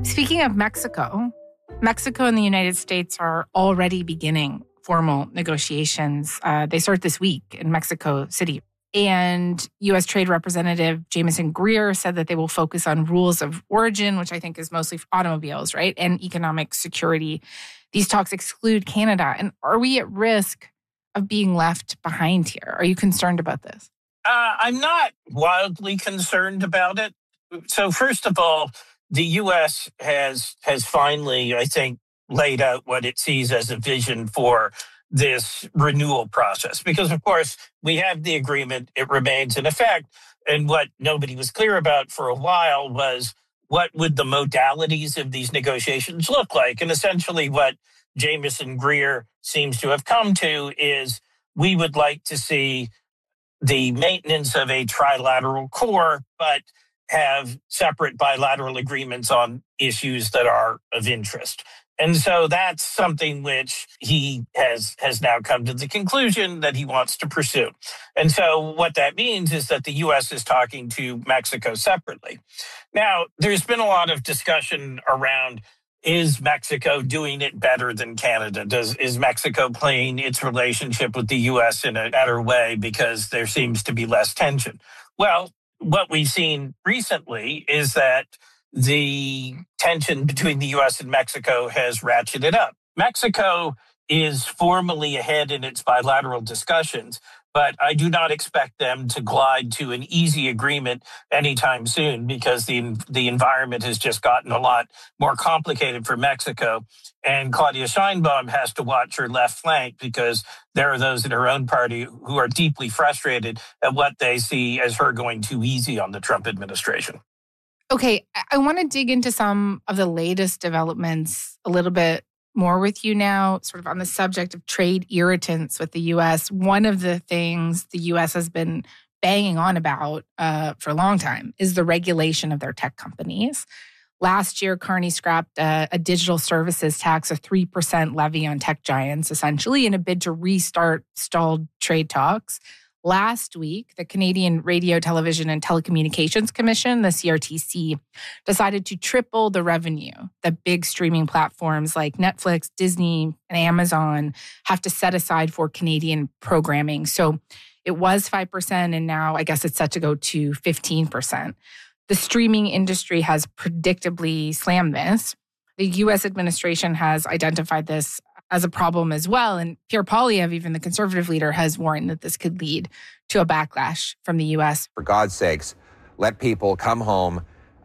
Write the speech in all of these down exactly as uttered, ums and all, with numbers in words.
Speaking of Mexico, Mexico and the United States are already beginning formal negotiations. Uh, they start this week in Mexico City. And U S Trade Representative Jamieson Greer said that they will focus on rules of origin, which I think is mostly for automobiles, right? And economic security. These talks exclude Canada. And are we at risk of being left behind here? Are you concerned about this? Uh, I'm not wildly concerned about it. So first of all, the U S has has finally, I think, laid out what it sees as a vision for this renewal process. Because, of course, we have the agreement. It remains in effect. And what nobody was clear about for a while was what would the modalities of these negotiations look like? And essentially what Jamieson Greer seems to have come to is we would like to see the maintenance of a trilateral core, but have separate bilateral agreements on issues that are of interest. And so that's something which he has has now come to the conclusion that he wants to pursue. And so what that means is that the U S is talking to Mexico separately. Now, there's been a lot of discussion around, is Mexico doing it better than Canada? Does is Mexico playing its relationship with the U S in a better way because there seems to be less tension? Well, what we've seen recently is that the tension between the U S and Mexico has ratcheted up. Mexico is formally ahead in its bilateral discussions, but I do not expect them to glide to an easy agreement anytime soon because the the environment has just gotten a lot more complicated for Mexico. And Claudia Sheinbaum has to watch her left flank because there are those in her own party who are deeply frustrated at what they see as her going too easy on the Trump administration. Okay, I want to dig into some of the latest developments a little bit more with you now, sort of on the subject of trade irritants with the U S. One of the things the U S has been banging on about uh, for a long time is the regulation of their tech companies. Last year, Carney scrapped a, a digital services tax, a three percent levy on tech giants, essentially, in a bid to restart stalled trade talks. Last week, the Canadian Radio, Television, and Telecommunications Commission, the C R T C, decided to triple the revenue that big streaming platforms like Netflix, Disney, and Amazon have to set aside for Canadian programming. So it was five percent, and now I guess it's set to go to fifteen percent. The streaming industry has predictably slammed this. The U S administration has identified this as a problem as well. And Pierre Poilievre, even the conservative leader, has warned that this could lead to a backlash from the U S. For God's sakes, let people come home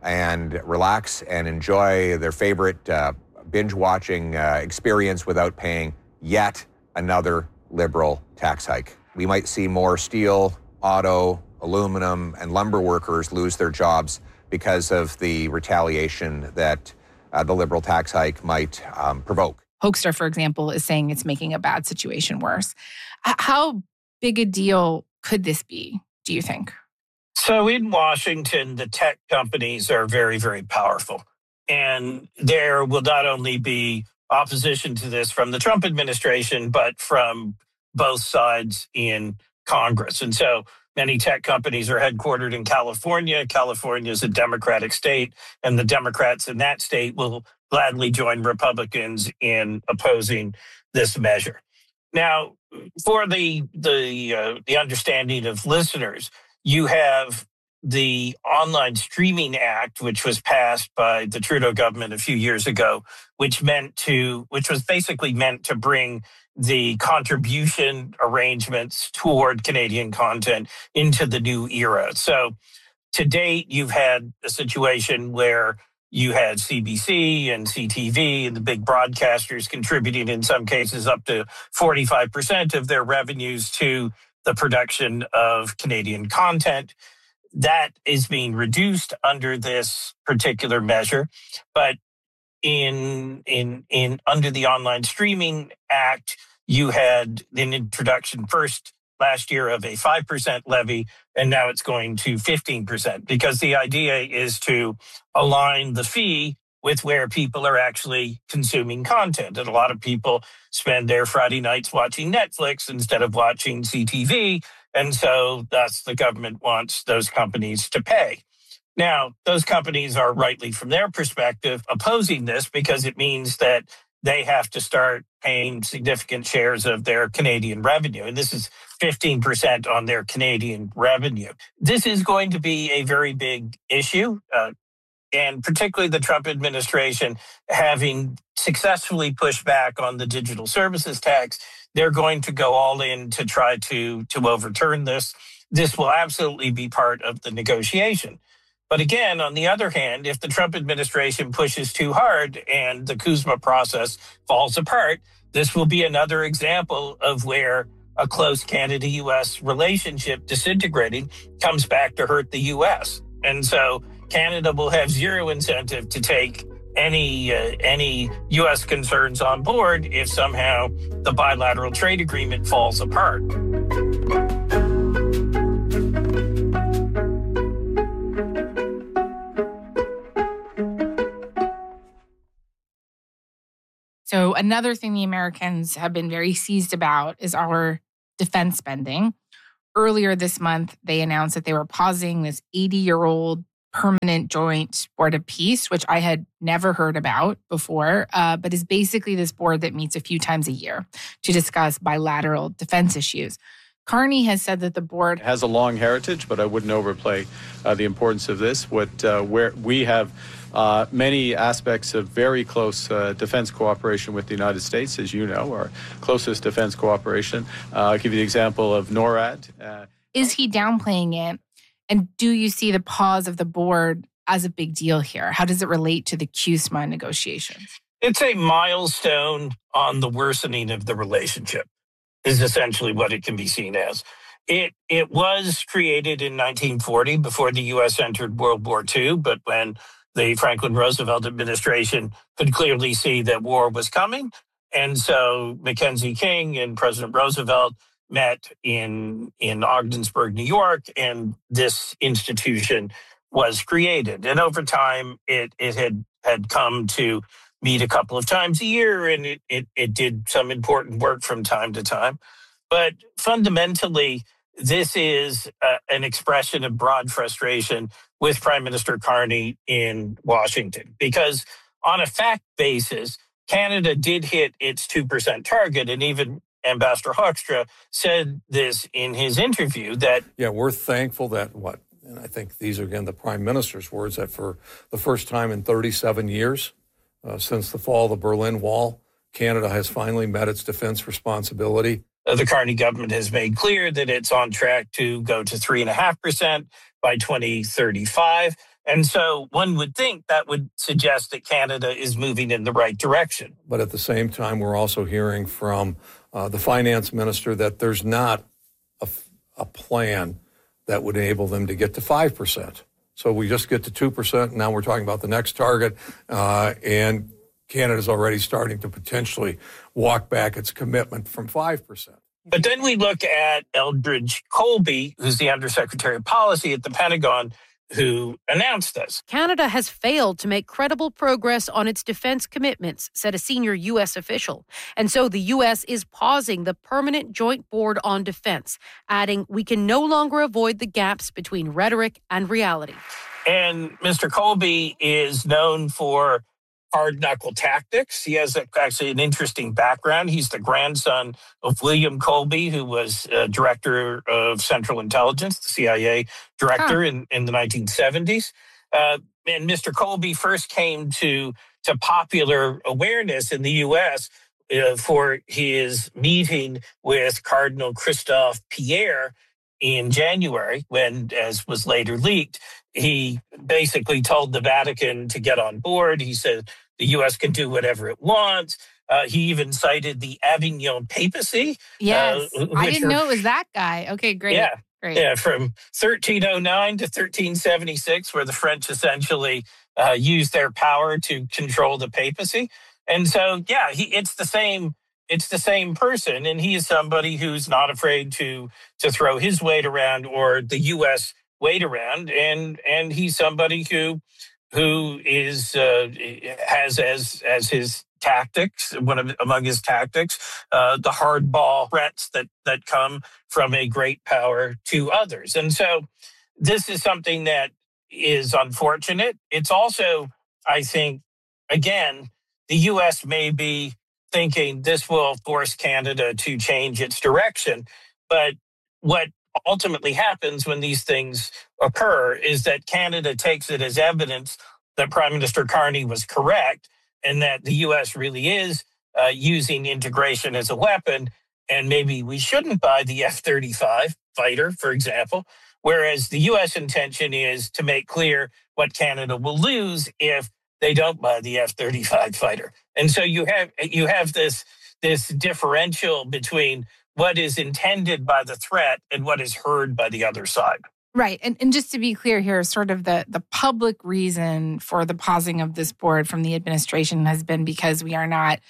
and relax and enjoy their favorite uh, binge-watching uh, experience without paying yet another liberal tax hike. We might see more steel, auto, aluminum, and lumber workers lose their jobs because of the retaliation that uh, the liberal tax hike might um, provoke. Hoekstra, for example, is saying it's making a bad situation worse. How big a deal could this be, do you think? So in Washington, the tech companies are very, very powerful. And there will not only be opposition to this from the Trump administration, but from both sides in Congress. And so many tech companies are headquartered in California. California is a Democratic state, and the Democrats in that state will gladly join Republicans in opposing this measure. Now, for the the uh, the understanding of listeners, you have the Online Streaming Act, which was passed by the Trudeau government a few years ago, which meant to which was basically meant to bring the contribution arrangements toward Canadian content into the new era. So to date, you've had a situation where you had C B C and C T V and the big broadcasters contributing in some cases up to forty-five percent of their revenues to the production of Canadian content. That is being reduced under this particular measure. But in in in under the Online Streaming Act, you had an introduction first last year of a five percent levy, and now it's going to fifteen percent, because the idea is to align the fee with where people are actually consuming content. And a lot of people spend their Friday nights watching Netflix instead of watching C T V, and so thus the government wants those companies to pay. Now, those companies are rightly, from their perspective, opposing this because it means that they have to start paying significant shares of their Canadian revenue. And this is fifteen percent on their Canadian revenue. This is going to be a very big issue. Uh, and particularly the Trump administration having successfully pushed back on the digital services tax, they're going to go all in to try to, to overturn this. This will absolutely be part of the negotiation. But again, on the other hand, if the Trump administration pushes too hard and the CUSMA process falls apart, this will be another example of where a close Canada-U S relationship disintegrating comes back to hurt the U S. And so Canada will have zero incentive to take any uh, any U S concerns on board if somehow the bilateral trade agreement falls apart. So another thing the Americans have been very seized about is our defense spending. Earlier this month, they announced that they were pausing this eighty-year-old permanent joint board of peace, which I had never heard about before, uh, but is basically this board that meets a few times a year to discuss bilateral defense issues. Carney has said that the board It has a long heritage, but I wouldn't overplay uh, the importance of this. What uh, where we have uh, many aspects of very close uh, defense cooperation with the United States, as you know, our closest defense cooperation. Uh, I'll give you the example of NORAD. Uh, Is he downplaying it? And do you see the pause of the board as a big deal here? How does it relate to the CUSMA negotiations? It's a milestone on the worsening of the relationship, is essentially what it can be seen as. It it was created in nineteen forty before the U S entered World War Two, but when the Franklin Roosevelt administration could clearly see that war was coming, and so Mackenzie King and President Roosevelt met in in Ogdensburg, New York, and this institution was created. And over time, it it had had come to meet a couple of times a year, and it it, it did some important work from time to time. But fundamentally, this is uh, an expression of broad frustration with Prime Minister Carney in Washington, because on a fact basis, Canada did hit its two percent target, and even Ambassador Hoekstra said this in his interview that... Yeah, we're thankful that, what, and I think these are, again, the Prime Minister's words, that for the first time in thirty-seven years, uh, since the fall of the Berlin Wall, Canada has finally met its defense responsibility. Uh, the Carney government has made clear that it's on track to go to three point five percent by twenty thirty-five. And so one would think that would suggest that Canada is moving in the right direction. But at the same time, we're also hearing from uh, the finance minister that there's not a, a plan that would enable them to get to five percent. So we just get to two percent, and now we're talking about the next target, uh, and Canada's already starting to potentially walk back its commitment from five percent. But then we look at Eldridge Colby, who's the Undersecretary of Policy at the Pentagon, who announced this. Canada has failed to make credible progress on its defense commitments, said a senior U S official. And so the U S is pausing the Permanent Joint Board on Defense, adding, we can no longer avoid the gaps between rhetoric and reality. And Mister Colby is known for hard-knuckle tactics. He has a, actually an interesting background. He's the grandson of William Colby, who was uh, director of Central Intelligence, the C I A director huh. in, in the nineteen seventies. Uh, and Mister Colby first came to, to popular awareness in the U S uh, for his meeting with Cardinal Christophe Pierre in January, when, as was later leaked, he basically told the Vatican to get on board. He said the U S can do whatever it wants. Uh, he even cited the Avignon papacy. Yes, uh, I didn't are, know it was that guy. Okay, great. Yeah, great. yeah, from thirteen oh nine to thirteen seventy-six, where the French essentially uh, used their power to control the papacy. And so, yeah, he, it's the same. It's the same person, and he is somebody who's not afraid to to throw his weight around or the U S weight around, and and he's somebody who who is uh, has as as his tactics, one of among his tactics, uh, the hardball threats that that come from a great power to others, and so this is something that is unfortunate. It's also, I think, again, the U S may be thinking this will force Canada to change its direction. But what ultimately happens when these things occur is that Canada takes it as evidence that Prime Minister Carney was correct and that the U S really is uh, using integration as a weapon. And maybe we shouldn't buy the F thirty-five fighter, for example, whereas the U S intention is to make clear what Canada will lose if they don't buy the F thirty-five fighter. And so you have you have this this differential between what is intended by the threat and what is heard by the other side. Right. And and just to be clear here, sort of the, the public reason for the pausing of this board from the administration has been because we are not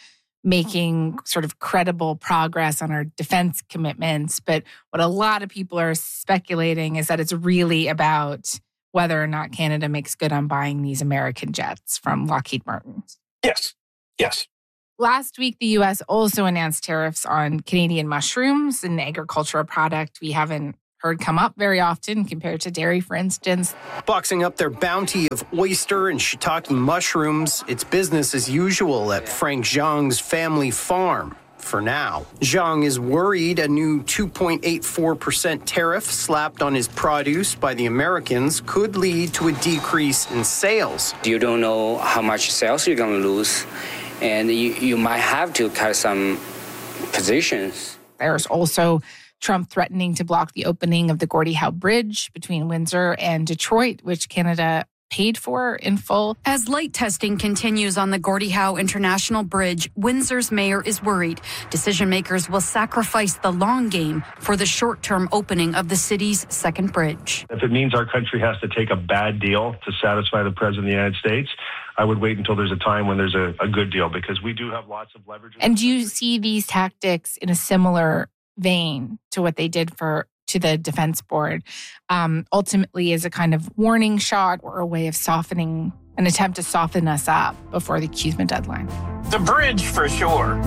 making sort of credible progress on our defense commitments. But what a lot of people are speculating is that it's really about whether or not Canada makes good on buying these American jets from Lockheed Martin. Yes. Yes. Last week, the U S also announced tariffs on Canadian mushrooms, an agricultural product we haven't heard come up very often compared to dairy, for instance. Boxing up their bounty of oyster and shiitake mushrooms, it's business as usual at Frank Zhang's family farm. For now, Zhang is worried a new two point eight four percent tariff slapped on his produce by the Americans could lead to a decrease in sales. You don't know how much sales you're going to lose, and you, you might have to cut some positions. There's also Trump threatening to block the opening of the Gordie Howe Bridge between Windsor and Detroit, which Canada paid for in full. As light testing continues on the Gordie Howe International Bridge, Windsor's mayor is worried decision makers will sacrifice the long game for the short-term opening of the city's second bridge. If it means our country has to take a bad deal to satisfy the President of the United States, I would wait until there's a time when there's a, a good deal, because we do have lots of leverage. And do you see these tactics in a similar vein to what they did for to the Defense Board, um, ultimately as a kind of warning shot or a way of softening, an attempt to soften us up before the accusement deadline? The bridge, for sure.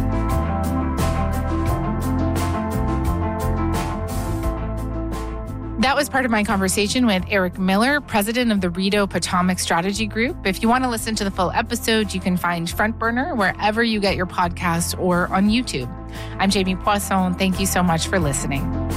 That was part of my conversation with Eric Miller, president of the Rideau Potomac Strategy Group. If you want to listen to the full episode, you can find Front Burner wherever you get your podcasts or on YouTube. I'm Jamie Poisson. Thank you so much for listening.